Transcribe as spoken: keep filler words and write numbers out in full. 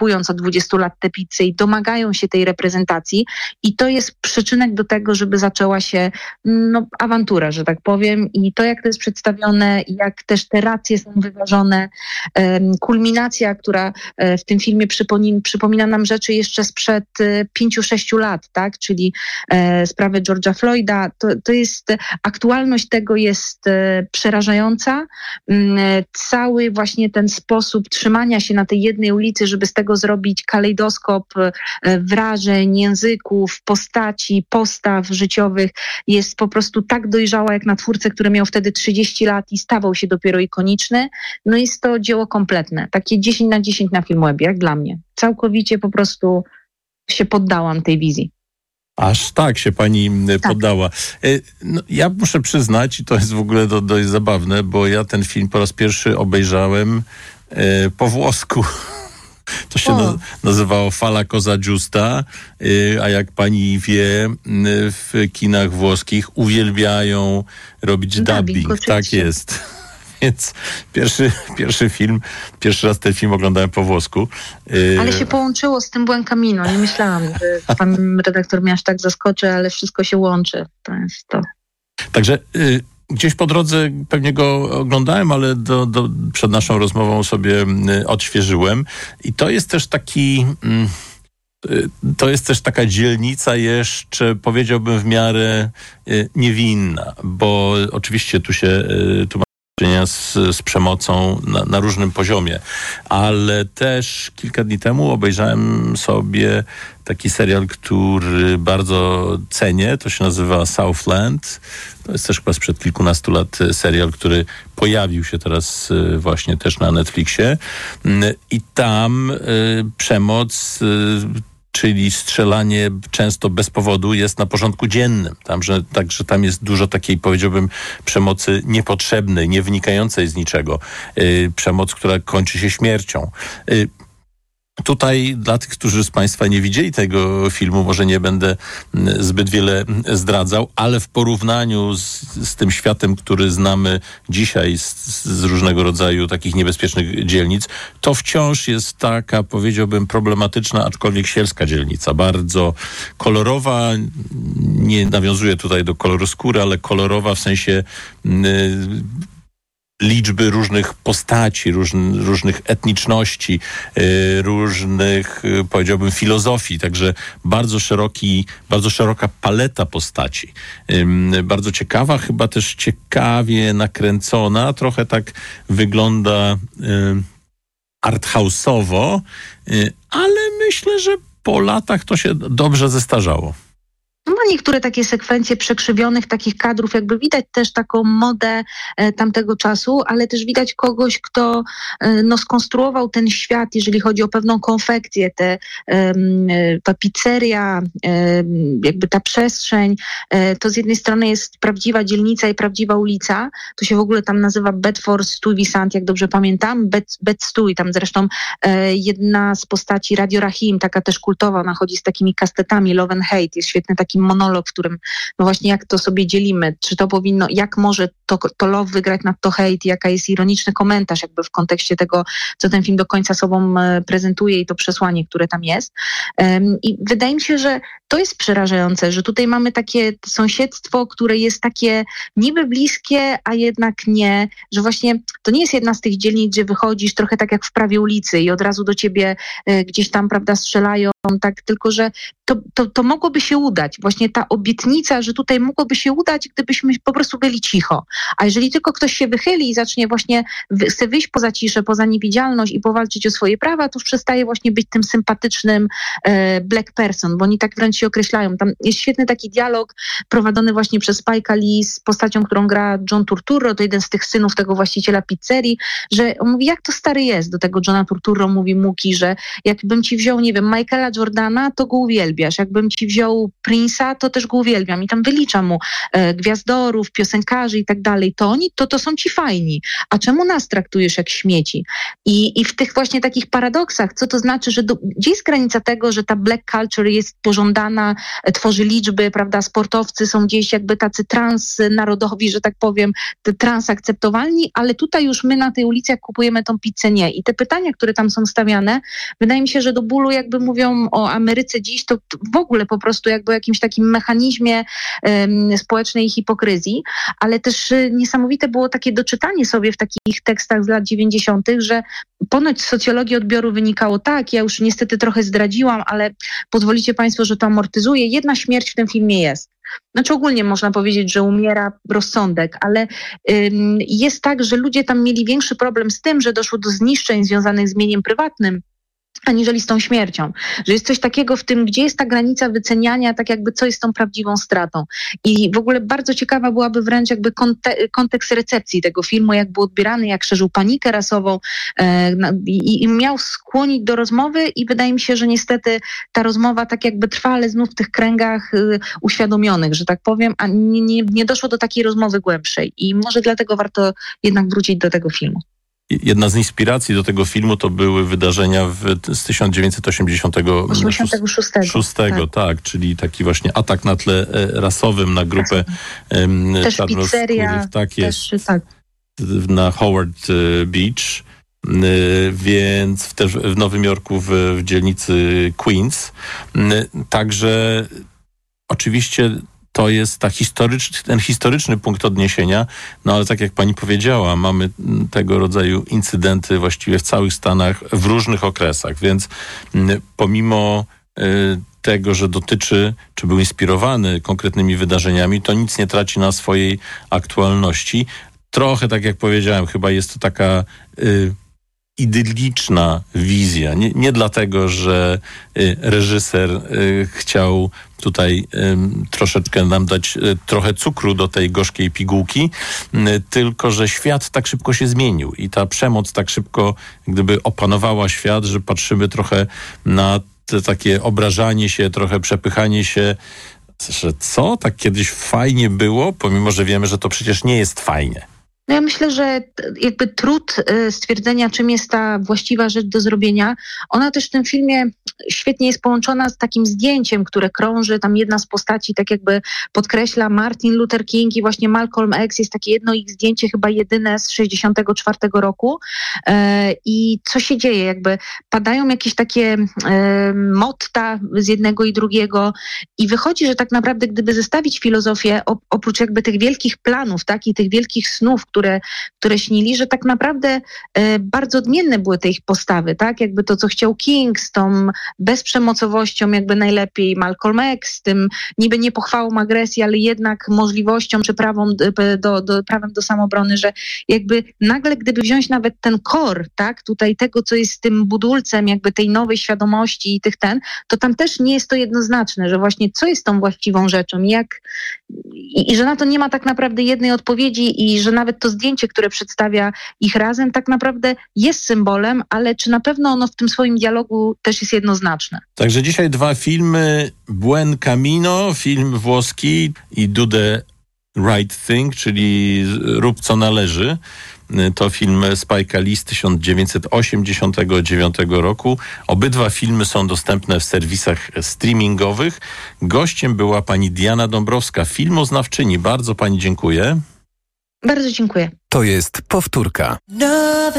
kupując od dwudziestu lat te pizze i domagają się tej reprezentacji i to jest przyczynek do tego, żeby zaczęła się no, awantura, że tak powiem, i to jak to jest przedstawione, jak też te racje są wyważone, um, kulminacja, która um, w tym filmie przypomina, przypomina nam rzeczy jeszcze sprzed um, pięciu, sześciu lat, tak, czyli um, sprawę George'a Floyda, to, to jest, aktualność tego jest um, przerażająca, um, cały właśnie ten sposób trzymania się na tej jednej ulicy, żeby z tego zrobić kalejdoskop um, wrażeń, języków, postaci, postaw życiowych, jest po prostu tak dojrzała jak na twórcę, który miał wtedy trzydzieści lat i stawał się dopiero ikoniczny. No jest to dzieło kompletne. Takie dziesięć na dziesięć na Filmwebie, jak dla mnie. Całkowicie po prostu się poddałam tej wizji. Aż tak się pani tak. poddała. No, ja muszę przyznać, i to jest w ogóle do, dość zabawne, bo ja ten film po raz pierwszy obejrzałem e, po włosku. To się na, nazywało Fala Cosa Giusta, a jak pani wie, w kinach włoskich uwielbiają robić dubbing. dubbing tak jest. Więc pierwszy, pierwszy film, pierwszy raz ten film oglądałem po włosku. Ale się połączyło z tym Buen Camino. Nie myślałam, że pan redaktor mnie aż tak zaskoczy, ale wszystko się łączy. To jest to. Także y, gdzieś po drodze pewnie go oglądałem, ale do, do, przed naszą rozmową sobie y, odświeżyłem. I to jest też taki... Y, To jest też taka dzielnica jeszcze, powiedziałbym, w miarę y, niewinna, bo oczywiście tu się y, tu Z, z przemocą na, na różnym poziomie. Ale też kilka dni temu obejrzałem sobie taki serial, który bardzo cenię. To się nazywa Southland. To jest też chyba sprzed kilkunastu lat serial, który pojawił się teraz właśnie też na Netflixie. I tam y, przemoc y, czyli strzelanie często bez powodu jest na porządku dziennym. Tam, że, także tam jest dużo takiej, powiedziałbym, przemocy niepotrzebnej, nie wynikającej z niczego. Yy, przemoc, która kończy się śmiercią. Yy, Tutaj dla tych, którzy z Państwa nie widzieli tego filmu, może nie będę zbyt wiele zdradzał, ale w porównaniu z, z tym światem, który znamy dzisiaj z, z różnego rodzaju takich niebezpiecznych dzielnic, to wciąż jest taka, powiedziałbym, problematyczna, aczkolwiek sielska dzielnica. Bardzo kolorowa, nie nawiązuję tutaj do koloru skóry, ale kolorowa w sensie... Yy, liczby różnych postaci, różn, różnych etniczności, y, różnych, y, powiedziałbym, filozofii. Także bardzo szeroki, bardzo szeroka paleta postaci. Y, bardzo ciekawa, chyba też ciekawie nakręcona. Trochę tak wygląda y, arthouse'owo, y, ale myślę, że po latach to się dobrze zestarzało. No niektóre takie sekwencje przekrzywionych takich kadrów, jakby widać też taką modę e, tamtego czasu, ale też widać kogoś, kto e, no, skonstruował ten świat, jeżeli chodzi o pewną konfekcję, te, e, ta pizzeria, e, jakby ta przestrzeń, e, to z jednej strony jest prawdziwa dzielnica i prawdziwa ulica, to się w ogóle tam nazywa Bedford Stuyvesant, jak dobrze pamiętam, Bed, Bed-Stuy, tam zresztą e, jedna z postaci Radio Rahim, taka też kultowa, ona chodzi z takimi kastetami, Love and Hate, jest świetny taki monolog, w którym no właśnie jak to sobie dzielimy, czy to powinno, jak może to, to love wygrać nad to hate, jaka jest ironiczny komentarz jakby w kontekście tego, co ten film do końca sobą prezentuje i to przesłanie, które tam jest. Um, I wydaje mi się, że to jest przerażające, że tutaj mamy takie sąsiedztwo, które jest takie niby bliskie, a jednak nie, że właśnie to nie jest jedna z tych dzielnic, gdzie wychodzisz trochę tak jak w prawie ulicy i od razu do ciebie e, gdzieś tam, prawda, strzelają, tak, tylko że to, to, to mogłoby się udać. Właśnie ta obietnica, że tutaj mogłoby się udać, gdybyśmy po prostu byli cicho. A jeżeli tylko ktoś się wychyli i zacznie właśnie chce wyjść poza ciszę, poza niewidzialność i powalczyć o swoje prawa, to już przestaje właśnie być tym sympatycznym e, black person, bo oni tak wręcz się określają. Tam jest świetny taki dialog prowadzony właśnie przez Spike'a Lee z postacią, którą gra John Turturro, to jeden z tych synów tego właściciela pizzerii, że on mówi, jak to stary jest. Do tego Johna Turturro mówi Muki, że jakbym ci wziął, nie wiem, Michaela Jordana, to go uwielbiasz. Jakbym ci wziął Prince'a, to też go uwielbiam. I tam wyliczam mu e, gwiazdorów, piosenkarzy i tak dalej. To oni, to, to są ci fajni. A czemu nas traktujesz jak śmieci? I, i w tych właśnie takich paradoksach, co to znaczy, że do, gdzie jest granica tego, że ta black culture jest pożądana, e, tworzy liczby, prawda, sportowcy są gdzieś jakby tacy transnarodowi, że tak powiem, transakceptowalni, ale tutaj już my na tej ulicy, jak kupujemy tą pizzę, nie. I te pytania, które tam są stawiane, wydaje mi się, że do bólu jakby mówią o Ameryce dziś, to w ogóle po prostu jakby o jakimś takim mechanizmie um, społecznej hipokryzji, ale też y, niesamowite było takie doczytanie sobie w takich tekstach z lat dziewięćdziesiątych, że ponoć z socjologii odbioru wynikało tak, ja już niestety trochę zdradziłam, ale pozwolicie państwo, że to amortyzuję. Jedna śmierć w tym filmie jest. Znaczy ogólnie można powiedzieć, że umiera rozsądek, ale ym, jest tak, że ludzie tam mieli większy problem z tym, że doszło do zniszczeń związanych z mieniem prywatnym, aniżeli z tą śmiercią. Że jest coś takiego w tym, gdzie jest ta granica wyceniania, tak jakby co jest tą prawdziwą stratą. I w ogóle bardzo ciekawa byłaby wręcz jakby konte- kontekst recepcji tego filmu, jak był odbierany, jak szerzył panikę rasową e, i, i miał skłonić do rozmowy i wydaje mi się, że niestety ta rozmowa tak jakby trwa, ale znów w tych kręgach y, uświadomionych, że tak powiem, a nie, nie, nie doszło do takiej rozmowy głębszej. I może dlatego warto jednak wrócić do tego filmu. Jedna z inspiracji do tego filmu to były wydarzenia w, z tysiąc dziewięćset osiemdziesiątego szóstego, tak. tak, czyli taki właśnie atak na tle rasowym na grupę um, też pizzeria, tak jest, też, tak. na Howard Beach, więc w, też w Nowym Jorku w, w dzielnicy Queens. Także oczywiście to jest ta historyczny, ten historyczny punkt odniesienia, no ale tak jak pani powiedziała, mamy tego rodzaju incydenty właściwie w całych Stanach w różnych okresach, więc pomimo y, tego, że dotyczy, czy był inspirowany konkretnymi wydarzeniami, to nic nie traci na swojej aktualności. Trochę, tak jak powiedziałem, chyba jest to taka y, idylliczna wizja. Nie, nie dlatego, że y, reżyser y, chciał tutaj y, troszeczkę nam dać y, trochę cukru do tej gorzkiej pigułki, y, tylko że świat tak szybko się zmienił i ta przemoc tak szybko gdyby opanowała świat, że patrzymy trochę na te takie obrażanie się, trochę przepychanie się, że co? Tak kiedyś fajnie było, pomimo że wiemy, że to przecież nie jest fajnie. No ja myślę, że jakby trud stwierdzenia, czym jest ta właściwa rzecz do zrobienia, ona też w tym filmie świetnie jest połączona z takim zdjęciem, które krąży. Tam jedna z postaci tak jakby podkreśla Martin Luther King i właśnie Malcolm X. Jest takie jedno ich zdjęcie, chyba jedyne z sześćdziesiątego czwartego roku. I co się dzieje? Jakby padają jakieś takie motta z jednego i drugiego i wychodzi, że tak naprawdę gdyby zestawić filozofię, oprócz jakby tych wielkich planów, tak, i tych wielkich snów, które, które śnili, że tak naprawdę e, bardzo odmienne były te ich postawy, tak? Jakby to, co chciał King z tą bezprzemocowością, jakby najlepiej Malcolm X, z tym niby nie pochwałą agresji, ale jednak możliwością czy prawą do, do, prawem do samoobrony, że jakby nagle, gdyby wziąć nawet ten core, tak? Tutaj tego, co jest tym budulcem jakby tej nowej świadomości i tych ten, to tam też nie jest to jednoznaczne, że właśnie co jest tą właściwą rzeczą, jak i, i że na to nie ma tak naprawdę jednej odpowiedzi i że nawet to zdjęcie, które przedstawia ich razem, tak naprawdę jest symbolem, ale czy na pewno ono w tym swoim dialogu też jest jednoznaczne? Także dzisiaj dwa filmy. Buen Camino, film włoski, i Do the Right Thing, czyli Rób co należy. To film Spike'a Lee z tysiąc dziewięćset osiemdziesiątego dziewiątego roku. Obydwa filmy są dostępne w serwisach streamingowych. Gościem była pani Diana Dąbrowska, filmoznawczyni. Bardzo pani dziękuję. Bardzo dziękuję. To jest Powtórka.